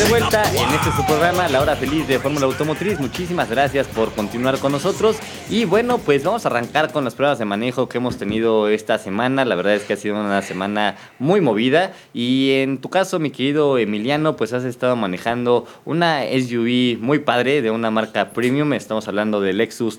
de vuelta en este su programa, La Hora Feliz de Fórmula Automotriz. Muchísimas gracias por continuar con nosotros. Y bueno, pues vamos a arrancar con las pruebas de manejo que hemos tenido esta semana. La verdad es que ha sido una semana muy movida. Y en tu caso, mi querido Emiliano, pues has estado manejando una SUV muy padre de una marca premium. Estamos hablando del Lexus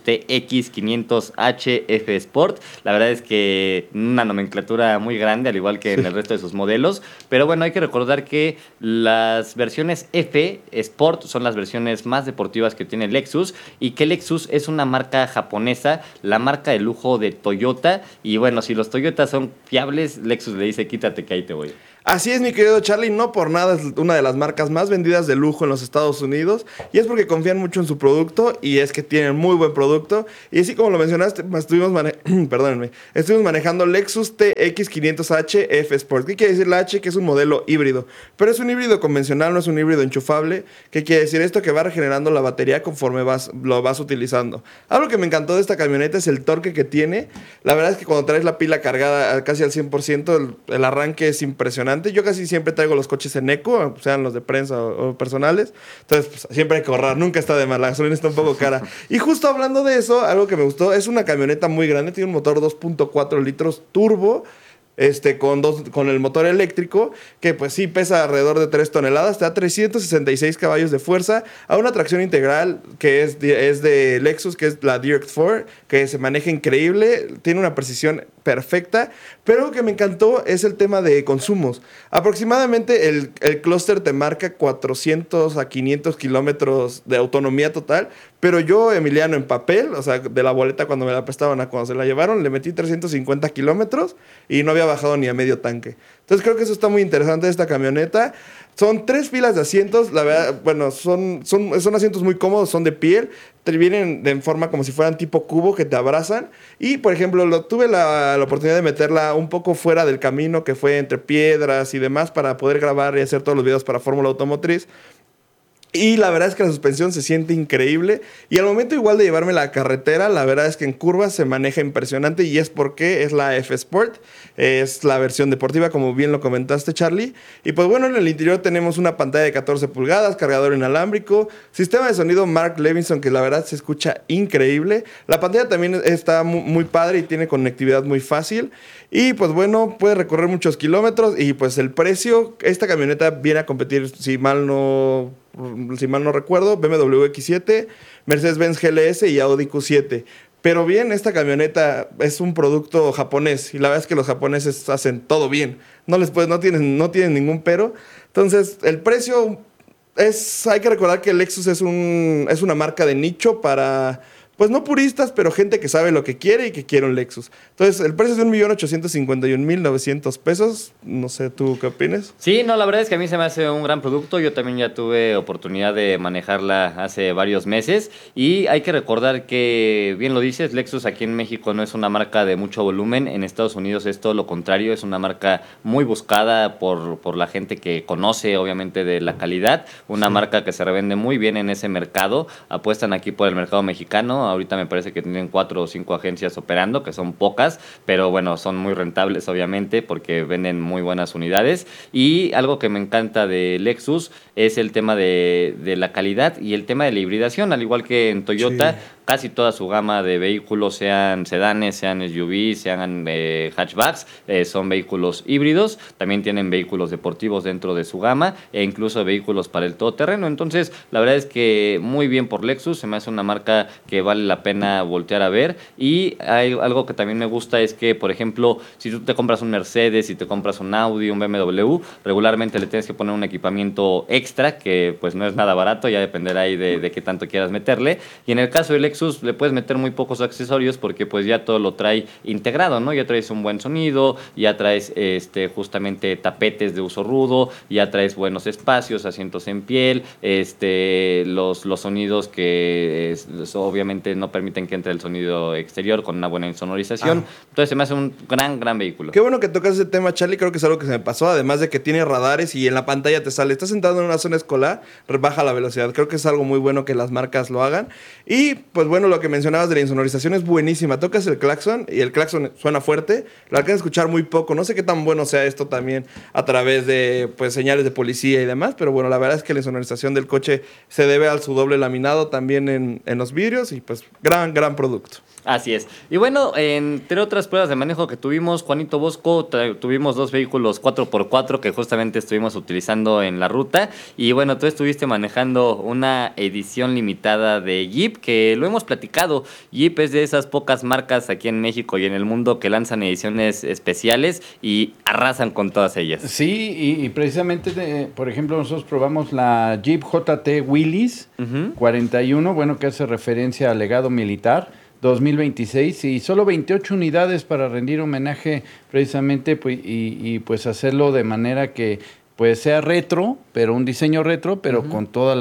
TX500H F Sport. La verdad es que una nomenclatura muy grande, al igual que en el resto de sus modelos. Pero bueno, hay que recordar que las versiones F Sport son las versiones más deportivas que tiene Lexus, y que Lexus es una marca japonesa, la marca de lujo de Toyota. Y bueno, si los Toyotas son fiables, Lexus le dice quítate que ahí te voy. Así es, mi querido Charlie, no por nada es una de las marcas más vendidas de lujo en los Estados Unidos, y es porque confían mucho en su producto, y es que tienen muy buen producto. Y así como lo mencionaste, estuvimos manejando Lexus TX500H F Sport. ¿Qué quiere decir la H? Que es un modelo híbrido, pero es un híbrido convencional, no es un híbrido enchufable. ¿Qué quiere decir esto? Que va regenerando la batería conforme lo vas utilizando. Algo que me encantó de esta camioneta es el torque que tiene. La verdad es que cuando traes la pila cargada casi al 100%, el arranque es impresionante. Yo casi siempre traigo los coches en eco, sean los de prensa o personales. Entonces, pues, siempre hay que ahorrar. Nunca está de más. La gasolina está un poco cara. Y justo hablando de eso, algo que me gustó, es una camioneta muy grande. Tiene un motor 2.4 litros turbo. Con el motor eléctrico, que pues sí pesa alrededor de 3 toneladas, te da 366 caballos de fuerza, a una tracción integral que es de Lexus, que es la Direct4, que se maneja increíble, tiene una precisión perfecta. Pero lo que me encantó es el tema de consumos. Aproximadamente el clúster te marca 400 a 500 kilómetros de autonomía total, pero yo, Emiliano, en papel, o sea, de la boleta cuando me la prestaban a cuando se la llevaron, le metí 350 kilómetros y no había bajado ni a medio tanque. Entonces creo que eso está muy interesante de esta camioneta. Son 3 filas de asientos, la verdad, bueno, son asientos muy cómodos, son de piel, te vienen en forma como si fueran tipo cubo que te abrazan. Y, por ejemplo, tuve la oportunidad de meterla un poco fuera del camino, que fue entre piedras y demás, para poder grabar y hacer todos los videos para Fórmula Automotriz. Y la verdad es que la suspensión se siente increíble. Y al momento igual de llevarme la carretera, la verdad es que en curvas se maneja impresionante. Y es porque es la F Sport. Es la versión deportiva, como bien lo comentaste, Charlie. Y pues bueno, en el interior tenemos una pantalla de 14 pulgadas, cargador inalámbrico, sistema de sonido Mark Levinson, que la verdad se escucha increíble. La pantalla también está muy padre y tiene conectividad muy fácil. Y pues bueno, puede recorrer muchos kilómetros. Y pues el precio, esta camioneta viene a competir, si mal no recuerdo, BMW X7, Mercedes-Benz GLS y Audi Q7. Pero bien, esta camioneta es un producto japonés y la verdad es que los japoneses hacen todo bien. No tienen ningún pero. Entonces, el precio hay que recordar que Lexus es una marca de nicho para, pues no puristas, pero gente que sabe lo que quiere y que quiere un Lexus. Entonces, el precio es de $1,851,900. No sé, ¿tú qué opinas? Sí, no, la verdad es que a mí se me hace un gran producto. Yo también ya tuve oportunidad de manejarla hace varios meses. Y hay que recordar que, bien lo dices, Lexus aquí en México no es una marca de mucho volumen. En Estados Unidos es todo lo contrario. Es una marca muy buscada por la gente que conoce, obviamente, de la calidad. Una marca que se revende muy bien en ese mercado. Apuestan aquí por el mercado mexicano. Ahorita me parece que tienen 4 o 5 agencias operando, que son pocas, pero bueno, son muy rentables obviamente porque venden muy buenas unidades. Y algo que me encanta de Lexus es el tema de la calidad y el tema de la hibridación, al igual que en Toyota. Sí. Casi toda su gama de vehículos, sean sedanes, sean SUVs, sean hatchbacks, son vehículos híbridos. También tienen vehículos deportivos dentro de su gama e incluso vehículos para el todoterreno. Entonces, la verdad es que muy bien por Lexus. Se me hace una marca que vale la pena voltear a ver. Y hay algo que también me gusta es que, por ejemplo, si tú te compras un Mercedes, si te compras un Audi, un BMW, regularmente le tienes que poner un equipamiento extra que pues no es nada barato, ya dependerá ahí de qué tanto quieras meterle. Y en el caso de Lexus le puedes meter muy pocos accesorios porque pues ya todo lo trae integrado, ¿no? Ya traes un buen sonido, ya traes justamente tapetes de uso rudo, ya traes buenos espacios, asientos en piel, los sonidos que obviamente no permiten que entre el sonido exterior con una buena insonorización. Entonces se me hace un gran vehículo. Qué bueno que tocas ese tema, Charlie. Creo que es algo que se me pasó, además de que tiene radares y en la pantalla te sale, estás sentado en una zona escolar, baja la velocidad. Creo que es algo muy bueno que las marcas lo hagan. Y pues pues bueno, lo que mencionabas de la insonorización es buenísima. Tocas el claxon y el claxon suena fuerte, lo alcanzas a escuchar muy poco. No sé qué tan bueno sea esto también a través de pues señales de policía y demás, pero bueno, la verdad es que la insonorización del coche se debe al su doble laminado también en los vidrios y pues gran producto. Así es. Y bueno, entre otras pruebas de manejo que tuvimos, Juanito Bosco, tuvimos 2 vehículos 4x4 que justamente estuvimos utilizando en la ruta. Y bueno, tú estuviste manejando una edición limitada de Jeep, que lo hemos platicado. Jeep es de esas pocas marcas aquí en México y en el mundo que lanzan ediciones especiales y arrasan con todas ellas. Sí, y precisamente, por ejemplo, nosotros probamos la Jeep JT Willys 41, bueno, que hace referencia al legado militar. 2026 y solo 28 unidades para rendir homenaje precisamente pues, y pues hacerlo de manera que pues sea retro, pero un diseño retro, pero con toda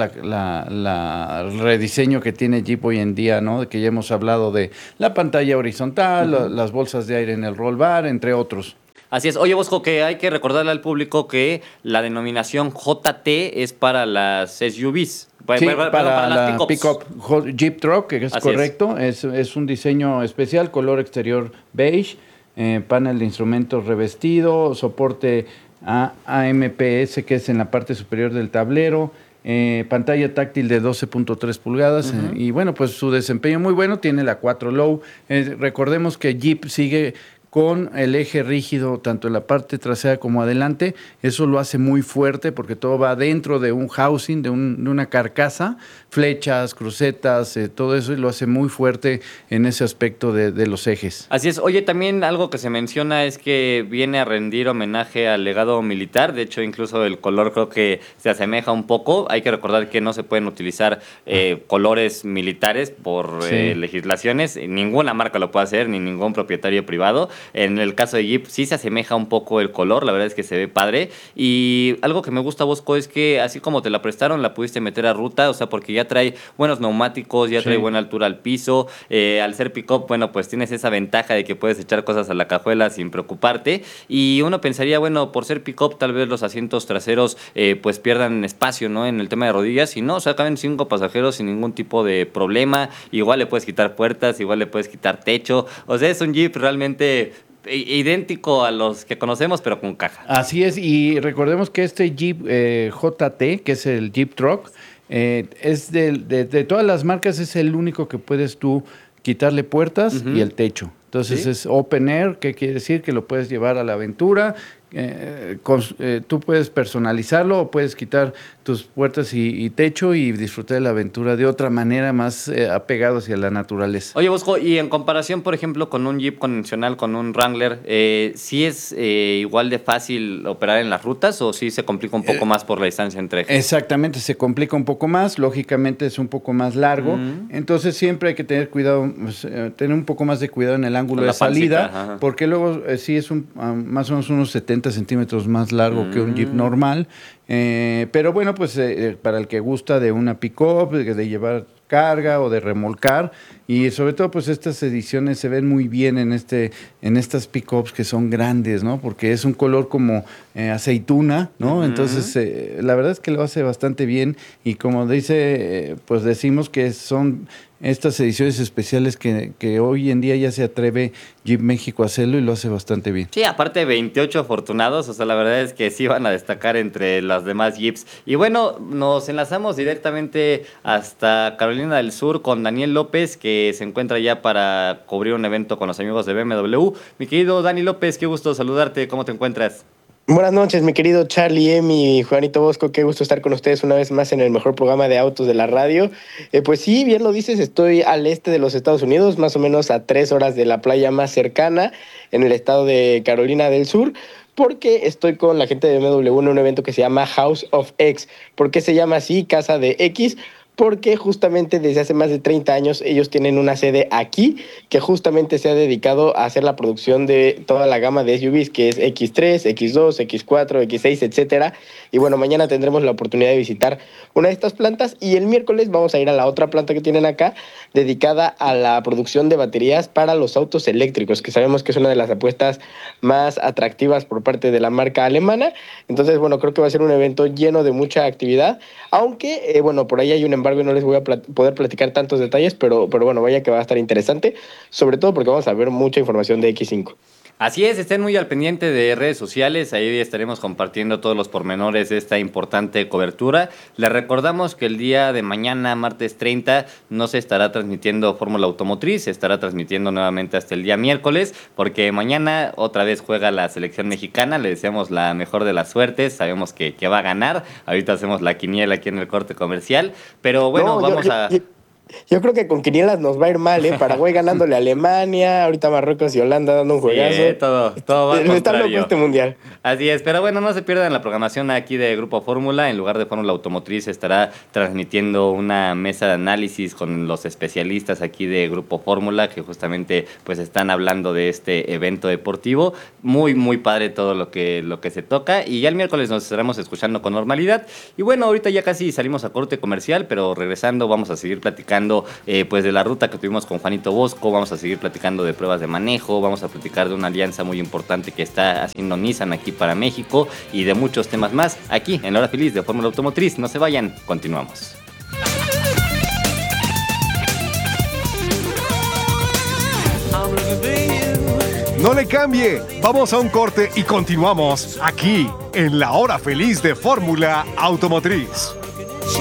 la rediseño que tiene Jeep hoy en día, ¿no? Que ya hemos hablado de la pantalla horizontal, las bolsas de aire en el roll bar, entre otros. Así es. Oye, Bosco, que hay que recordarle al público que la denominación JT es para las SUVs. Sí, para la pick-up Jeep Truck, que es correcto. Es un diseño especial, color exterior beige, panel de instrumentos revestido, soporte a AMPS, que es en la parte superior del tablero, pantalla táctil de 12.3 pulgadas. Y bueno, pues su desempeño muy bueno, tiene la 4 Low. Recordemos que Jeep sigue con el eje rígido tanto en la parte trasera como adelante. Eso lo hace muy fuerte porque todo va dentro de un housing, de una carcasa, flechas, crucetas, todo eso, y lo hace muy fuerte en ese aspecto de los ejes. Así es. Oye, también algo que se menciona es que viene a rendir homenaje al legado militar. De hecho, incluso el color creo que se asemeja un poco. Hay que recordar que no se pueden utilizar colores militares por legislaciones. Ninguna marca lo puede hacer, ni ningún propietario privado. En el caso de Jeep sí se asemeja un poco el color, la verdad es que se ve padre. Y algo que me gusta, Bosco, es que así como te la prestaron, la pudiste meter a ruta, o sea, porque ya trae buenos neumáticos, ya trae buena altura al piso. Al ser pick-up, bueno, pues tienes esa ventaja de que puedes echar cosas a la cajuela sin preocuparte. Y uno pensaría, bueno, por ser pick-up, tal vez los asientos traseros pues pierdan espacio, ¿no? En el tema de rodillas. Y no, o sea, caben 5 pasajeros sin ningún tipo de problema. Igual le puedes quitar puertas, igual le puedes quitar techo. O sea, es un Jeep realmente idéntico a los que conocemos, pero con caja. Así es, y recordemos que este Jeep JT, que es el Jeep Truck, es de todas las marcas, es el único que puedes tú quitarle puertas y el techo. Entonces es open air, que quiere decir que lo puedes llevar a la aventura. Tú puedes personalizarlo o puedes quitar tus puertas y techo y disfrutar de la aventura de otra manera, más apegado hacia la naturaleza. Oye, Bosco, y en comparación, por ejemplo, con un Jeep convencional, con un Wrangler, ¿sí es igual de fácil operar en las rutas o sí se complica un poco más por la distancia entre ejes? Exactamente, se complica un poco más, lógicamente es un poco más largo, entonces siempre hay que tener cuidado, tener un poco más de cuidado en el ángulo de salida, porque luego sí es más o menos unos 70 centímetros más largo que un Jeep normal, pero bueno, pues para el que gusta de una pick-up, de llevar carga o de remolcar, y sobre todo pues estas ediciones se ven muy bien en estas pick-ups que son grandes, ¿no? Porque es un color como aceituna, ¿no? Entonces la verdad es que lo hace bastante bien, y como dice, pues decimos que son estas ediciones especiales que hoy en día ya se atreve Jeep México a hacerlo y lo hace bastante bien. Sí, aparte 28 afortunados, o sea, la verdad es que sí van a destacar entre las demás Jeeps. Y bueno, nos enlazamos directamente hasta Carolina del Sur con Daniel López, que se encuentra ya para cubrir un evento con los amigos de BMW. Mi querido Dani López, qué gusto saludarte, ¿cómo te encuentras? Buenas noches, mi querido Charlie, Emi, Juanito Bosco, qué gusto estar con ustedes una vez más en el mejor programa de autos de la radio. Pues sí, bien lo dices, estoy al este de los Estados Unidos, más o menos a 3 horas de la playa más cercana, en el estado de Carolina del Sur, porque estoy con la gente de BMW en un evento que se llama House of X. ¿Por qué se llama así, Casa de X? Porque justamente desde hace más de 30 años ellos tienen una sede aquí que justamente se ha dedicado a hacer la producción de toda la gama de SUVs, que es X3, X2, X4, X6, etcétera. Y bueno, mañana tendremos la oportunidad de visitar una de estas plantas y el miércoles vamos a ir a la otra planta que tienen acá, dedicada a la producción de baterías para los autos eléctricos, que sabemos que es una de las apuestas más atractivas por parte de la marca alemana. Entonces, bueno, creo que va a ser un evento lleno de mucha actividad, aunque, bueno, por ahí hay un embargo no les voy a poder platicar tantos detalles, pero bueno, vaya que va a estar interesante, sobre todo porque vamos a ver mucha información de X5. Así es, estén muy al pendiente de redes sociales, ahí estaremos compartiendo todos los pormenores de esta importante cobertura. Les recordamos que el día de mañana, martes 30, no se estará transmitiendo Fórmula Automotriz, se estará transmitiendo nuevamente hasta el día miércoles, porque mañana otra vez juega la selección mexicana, le deseamos la mejor de las suertes, sabemos que va a ganar, ahorita hacemos la quiniela aquí en el corte comercial, pero bueno, Yo creo que con quinielas nos va a ir mal, ¿eh? Paraguay ganándole a Alemania, ahorita Marruecos y Holanda dando un juegazo. Sí, todo va al contrario. Está loco este mundial. Así es, pero bueno, no se pierdan la programación aquí de Grupo Fórmula. En lugar de Fórmula Automotriz estará transmitiendo una mesa de análisis con los especialistas aquí de Grupo Fórmula que justamente pues están hablando de este evento deportivo. Muy, muy padre todo lo que se toca. Y ya el miércoles nos estaremos escuchando con normalidad. Y bueno, ahorita ya casi salimos a corte comercial, pero regresando vamos a seguir platicando pues de la ruta que tuvimos con Juanito Bosco, vamos a seguir platicando de pruebas de manejo, vamos a platicar de una alianza muy importante que está haciendo Nissan aquí para México y de muchos temas más aquí en La Hora Feliz de Fórmula Automotriz. No se vayan, continuamos. No le cambie, vamos a un corte y continuamos aquí en La Hora Feliz de Fórmula Automotriz.